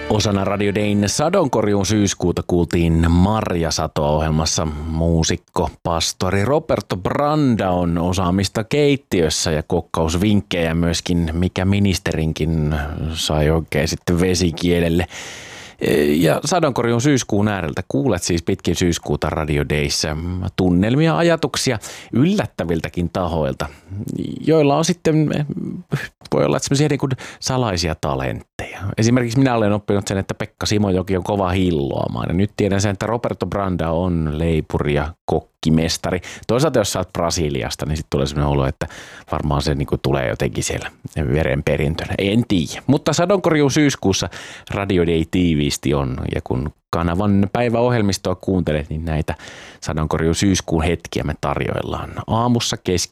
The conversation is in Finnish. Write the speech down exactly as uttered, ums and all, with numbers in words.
Osana Radio Dayn sadonkorjuun syyskuuta kuultiin Marjasatoa-ohjelmassa muusikko, pastori Roberto Brandaon osaamista keittiössä ja kokkausvinkkejä myöskin, mikä ministerinkin sai oikein sitten vesikielelle. Ja sadonkorjuun syyskuun ääreltä kuulet siis pitkin syyskuuta Radio Dayssä tunnelmia, ajatuksia yllättäviltäkin tahoilta, joilla on sitten, voi olla sellaisia niin kuin salaisia talentteja. Esimerkiksi minä olen oppinut sen, että Pekka Simojoki on kova hilloamaan ja nyt tiedän sen, että Roberto Brandao on leipuri ja kokkimestari. Toisaalta jos sä oot Brasiliasta, niin sitten tulee sellainen olo, että varmaan se niin kuin tulee jotenkin siellä verenperintönä. En tiedä, mutta sadonkorjuun syyskuussa Radio Day tiiviisti on ja kun kanavan päiväohjelmistoa kuuntelet, niin näitä sadonkorjuun syyskuun hetkiä me tarjoillaan aamussa, keski-